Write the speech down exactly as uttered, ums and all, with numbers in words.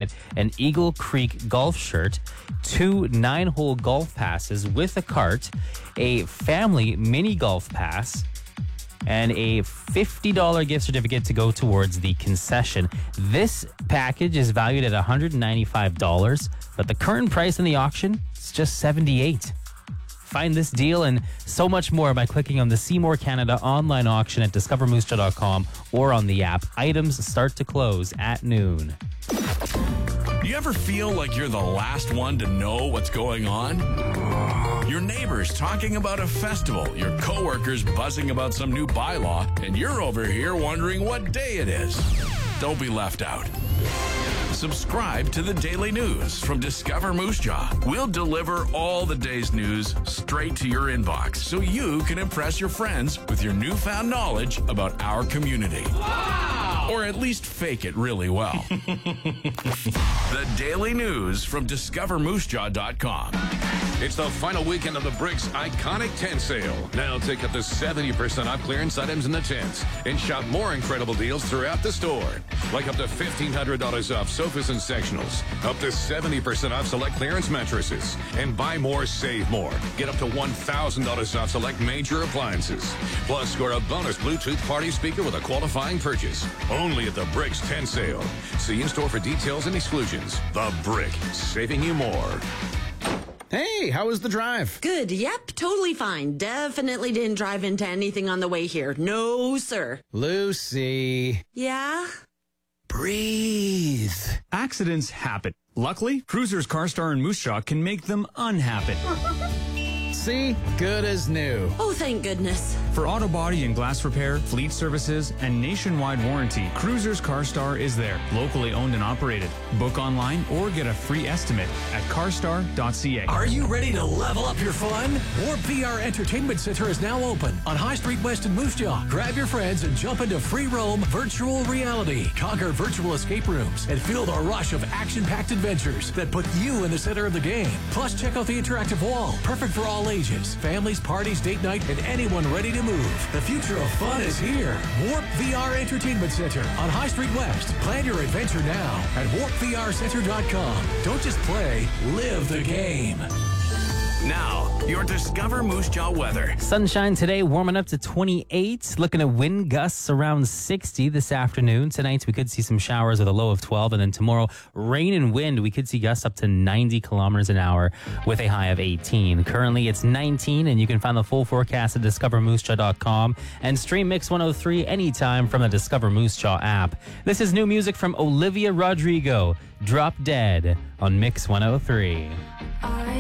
get an Eagle Creek golf shirt, two nine-hole golf passes with a cart, a family mini golf pass, and a fifty dollars gift certificate to go towards the concession. This package is valued at one hundred ninety-five dollars, but the current price in the auction is just seventy-eight dollars. Find this deal and so much more by clicking on the Seymour Canada online auction at discover moose jaw dot com or on the app. Items start to close at noon. You ever feel like you're the last one to know what's going on? Your neighbors talking about a festival, your coworkers buzzing about some new bylaw, and you're over here wondering what day it is. Don't be left out. Subscribe to the Daily News from Discover Moose Jaw. We'll deliver all the day's news straight to your inbox so you can impress your friends with your newfound knowledge about our community. Wow! Or at least fake it really well. The Daily News from discover moose jaw dot com. It's the final weekend of the Bricks iconic tent sale. Now take up to seventy percent off clearance items in the tents and shop more incredible deals throughout the store. Like up to fifteen hundred dollars off sofas and sectionals, up to seventy percent off select clearance mattresses, and buy more, save more. Get up to one thousand dollars off select major appliances. Plus, score a bonus Bluetooth party speaker with a qualifying purchase. Only at the Bricks tent sale. See in store for details and exclusions. The Brick, saving you more. Hey, how was the drive? Good. Yep, totally fine. Definitely didn't drive into anything on the way here. No, sir. Lucy. Yeah? Breathe. Accidents happen. Luckily, Cruisers CarStar and Moose Jaw can make them unhappen. See? Good as new. Oh, thank goodness. For auto body and glass repair, fleet services, and nationwide warranty, Cruisers CarStar is there, locally owned and operated. Book online or get a free estimate at carstar dot c a. Are you ready to level up your fun? Warp V R Entertainment Center is now open on High Street West in Moose Jaw. Grab your friends and jump into free roam virtual reality. Conquer virtual escape rooms and feel the rush of action-packed adventures that put you in the center of the game. Plus, check out the interactive wall, perfect for all ages, families, parties, date night, and anyone ready to move. The future of fun is here. Warp V R Entertainment Center on High Street West. Plan your adventure now at warp v r center dot com. Don't just play, live the game. Now, your Discover Moose Jaw weather. Sunshine today, warming up to twenty-eight. Looking at wind gusts around sixty this afternoon. Tonight, we could see some showers with a low of twelve. And then tomorrow, rain and wind. We could see gusts up to ninety kilometers an hour with a high of eighteen. Currently, it's nineteen, and you can find the full forecast at discover moose jaw dot com and stream Mix one oh three anytime from the Discover Moose Jaw app. This is new music from Olivia Rodrigo, Drop Dead on Mix one oh three.